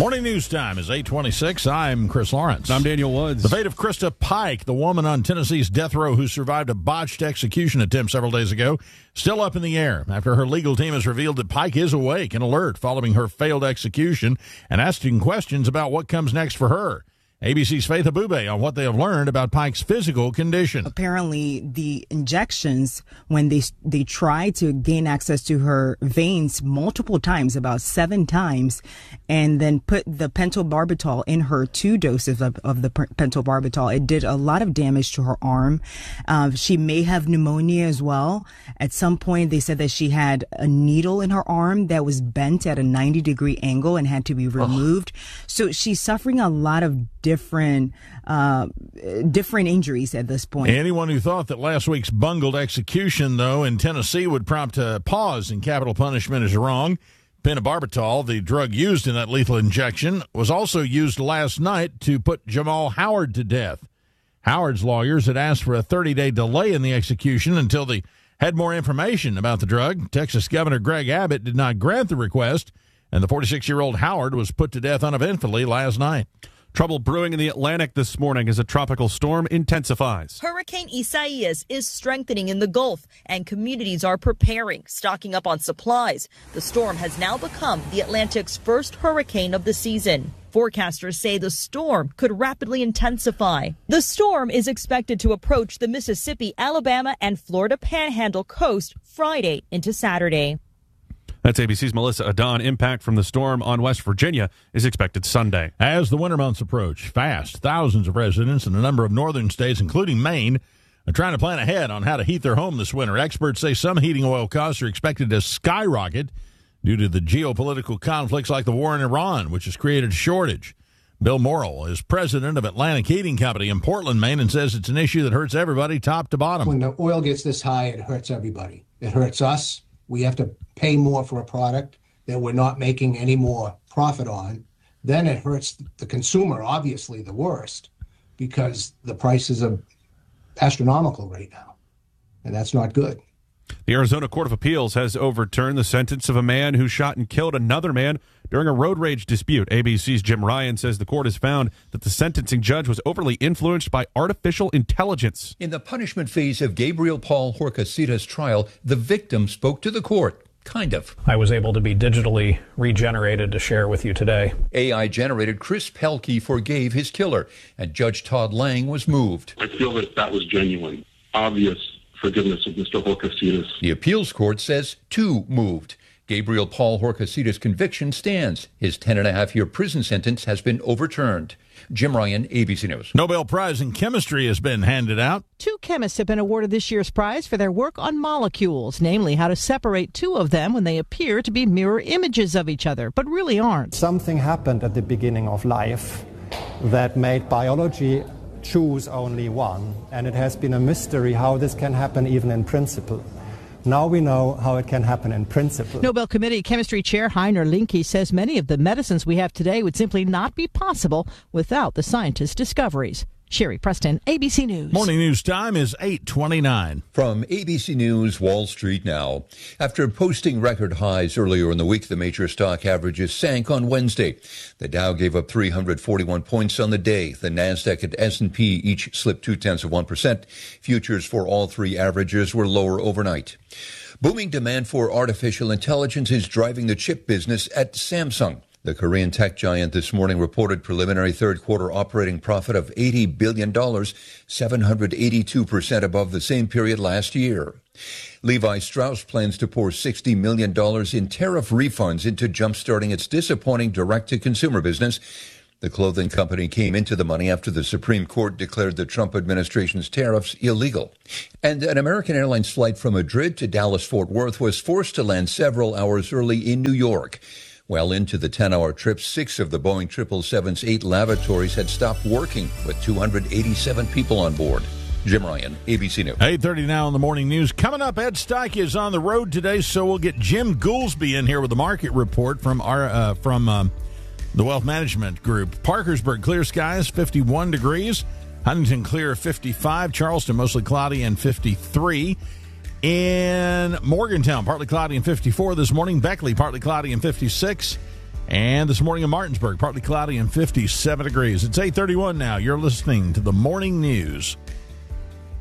Morning news time is 8:26. I'm Chris Lawrence. I'm Daniel Woods. The fate of Krista Pike, the woman on Tennessee's death row who survived a botched execution attempt several days ago, still up in the air after her legal team has revealed that Pike is awake and alert following her failed execution and asking questions about what comes next for her. ABC's Faith Abube on what they have learned about Pike's physical condition. Apparently, the injections, when they tried to gain access to her veins multiple times, about 7 times, and then put the pentobarbital in her 2 doses of the pentobarbital, it did a lot of damage to her arm. She may have pneumonia as well. At some point, they said that she had a needle in her arm that was bent at a 90-degree angle and had to be removed. So she's suffering a lot of different injuries at this point. Anyone who thought that last week's bungled execution, though, in Tennessee would prompt a pause in capital punishment is wrong. Pentobarbital, the drug used in that lethal injection, was also used last night to put Jamal Howard to death. Howard's lawyers had asked for a 30-day delay in the execution until they had more information about the drug. Texas Governor Greg Abbott did not grant the request, and the 46-year-old Howard was put to death uneventfully last night. Trouble brewing in the Atlantic this morning as a tropical storm intensifies. Hurricane Isaias is strengthening in the Gulf, and communities are preparing, stocking up on supplies. The storm has now become the Atlantic's first hurricane of the season. Forecasters say the storm could rapidly intensify. The storm is expected to approach the Mississippi, Alabama, and Florida Panhandle coast Friday into Saturday. That's ABC's Melissa Adon. Impact from the storm on West Virginia is expected Sunday. As the winter months approach fast, thousands of residents in a number of northern states, including Maine, are trying to plan ahead on how to heat their home this winter. Experts say some heating oil costs are expected to skyrocket due to the geopolitical conflicts like the war in Iran, which has created a shortage. Bill Morrill is president of Atlantic Heating Company in Portland, Maine, and says it's an issue that hurts everybody top to bottom. When the oil gets this high, it hurts everybody. It hurts us. We have to pay more for a product that we're not making any more profit on. Then it hurts the consumer, obviously the worst, because the prices are astronomical right now, and that's not good. The Arizona Court of Appeals has overturned the sentence of a man who shot and killed another man during a road rage dispute. ABC's Jim Ryan says the court has found that the sentencing judge was overly influenced by artificial intelligence. In the punishment phase of Gabriel Paul Horcasitas' trial, the victim spoke to the court. Kind of. I was able to be digitally regenerated to share with you today. AI-generated Chris Pelkey forgave his killer, and Judge Todd Lang was moved. I feel that was genuine, obvious forgiveness of Mr. Horcasitas. The appeals court says 2 moved. Gabriel Paul Horcasitas' conviction stands. His 10.5-year prison sentence has been overturned. Jim Ryan, ABC News. Nobel Prize in Chemistry has been handed out. 2 chemists have been awarded this year's prize for their work on molecules, namely how to separate 2 of them when they appear to be mirror images of each other, but really aren't. Something happened at the beginning of life that made biology choose only one, and it has been a mystery how this can happen even in principle. Now we know how it can happen in principle. Nobel Committee Chemistry Chair Heiner Linke says many of the medicines we have today would simply not be possible without the scientists' discoveries. Sherry Preston, ABC News. Morning news time is 8:29. From ABC News, Wall Street now. After posting record highs earlier in the week, the major stock averages sank on Wednesday. The Dow gave up 341 points on the day. The Nasdaq and S&P each slipped 0.2%. Futures for all 3 averages were lower overnight. Booming demand for artificial intelligence is driving the chip business at Samsung. The Korean tech giant this morning reported preliminary third-quarter operating profit of $80 billion, 782% above the same period last year. Levi Strauss plans to pour $60 million in tariff refunds into jump-starting its disappointing direct-to-consumer business. The clothing company came into the money after the Supreme Court declared the Trump administration's tariffs illegal. And an American Airlines flight from Madrid to Dallas-Fort Worth was forced to land several hours early in New York. Well into the 10-hour trip, 6 of the Boeing 777's 8 lavatories had stopped working, with 287 people on board. Jim Ryan, ABC News. 8:30 now in the morning news. Coming up, Ed Steike is on the road today, so we'll get Jim Goolsby in here with the market report from the Wealth Management Group. Parkersburg, clear skies, 51 degrees. Huntington, clear, 55. Charleston, mostly cloudy, and 53. In Morgantown, partly cloudy and 54 this morning. Beckley, partly cloudy and 56. And this morning in Martinsburg, partly cloudy and 57 degrees. It's 8:31 now. You're listening to the Morning News.